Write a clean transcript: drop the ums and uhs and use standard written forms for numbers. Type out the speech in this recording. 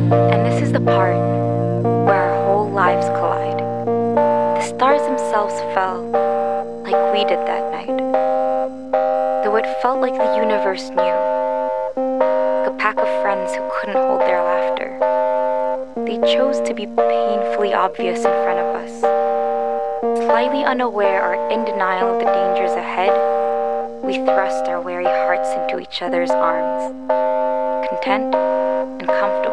And this is the part where our whole lives collide. The stars themselves fell like we did that night. Though it felt like the universe knew, like a pack of friends who couldn't hold their laughter. They chose to be painfully obvious in front of us. Slightly unaware or in denial of the dangers ahead, we thrust our weary hearts into each other's arms, content and comfortable